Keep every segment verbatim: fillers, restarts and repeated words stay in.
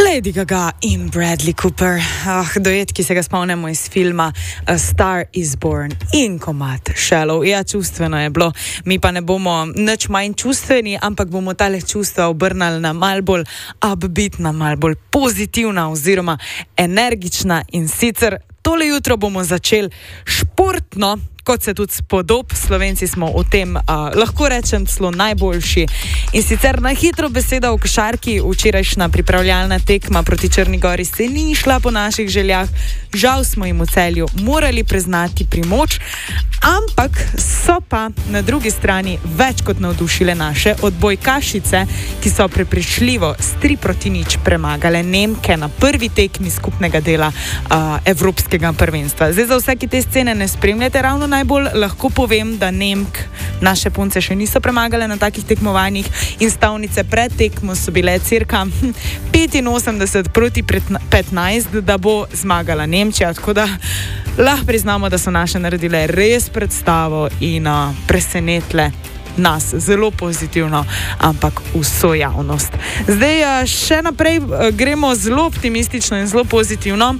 Lady Gaga in Bradley Cooper, ah, duet, ki se ga spomnimo iz filma A Star is Born in komad Shallow. Ja, čustveno je bilo, mi pa ne bomo nič manj čustveni, ampak bomo tale čustva obrnali na mal bolj upbeat, na mal bolj pozitivna oziroma energična, in sicer tole jutro bomo začeli športno, kot se tudi spodob. Slovenci smo v tem, uh, lahko rečem, celo najboljši. In sicer na hitro beseda o košarki. Včerajšnja pripravljalna tekma proti Črni Gori se ni šla po naših željah. Žal smo jim v Celju morali priznati primoč, ampak so pa na drugi strani več kot navdušile naše odbojkašice, ki so prepričljivo s tri proti nič premagale Nemke na prvi tekmi skupnega dela uh, Evropskega prvenstva. Zdaj, za vse, ki te scene ne spremljate ravno najbolj, lahko povem, da Nemk naše punce še niso premagale na takih tekmovanjih, in stavnice pred tekmo so bile cirka petinosemdeset proti petnajst, da bo zmagala Nemčija, tako da lahko priznamo, da so naše naredile res predstavo in uh, presenetile nas zelo pozitivno, ampak vso javnost. Zdaj uh, še naprej uh, gremo zelo optimistično in zelo pozitivno.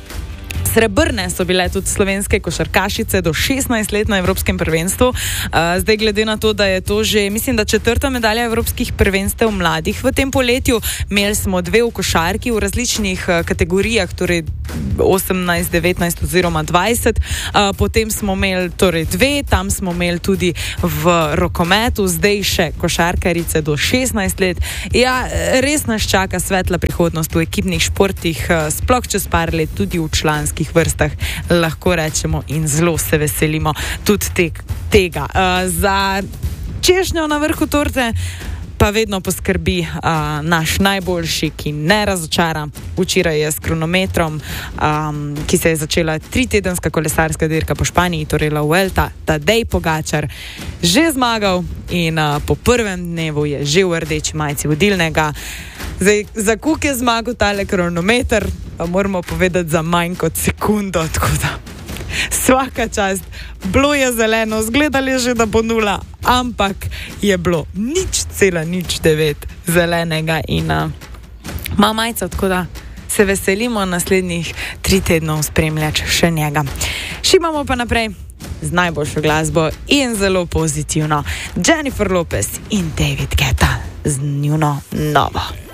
Srebrne so bile tudi slovenske košarkašice do šestnajst let na Evropskem prvenstvu. Zdaj, glede na to, da je to že, mislim, da četrta medalja Evropskih prvenstev mladih v tem poletju, imeli smo dve v košarki v različnih kategorijah, torej osemnajst, devetnajst oziroma dvajset. Potem smo imeli torej dve, tam smo imeli tudi v rokometu, zdaj še košarkarice do šestnajst let. Ja, res nas čaka svetla prihodnost v ekipnih športih, sploh čez par let tudi v članskih vrstah, lahko rečemo, in zelo se veselimo tudi te, tega. Uh, za češnjo na vrhu torte pa vedno poskrbi uh, naš najboljši, ki ne razočara. Včeraj je s kronometrom, um, ki se je začela tritedenska kolesarska dirka po Španiji, torej La Vuelta, Tadej Pogačar, že zmagal in uh, po prvem dnevu je že v rdeči majici vodilnega. Zdaj, za kuk je zmagal tale kronometer, pa moramo povedati za manj kot sekundo, tako da svaka čast. Bilo je zeleno, zgledali že, da bo nula, ampak je bilo nič cela nič devet zelenega in uh, ima majico, tako da se veselimo naslednjih tri tednov spremljati še njega. Šimamo pa naprej z najboljšo glasbo in zelo pozitivno. Jennifer Lopez in David Guetta z njuno novo.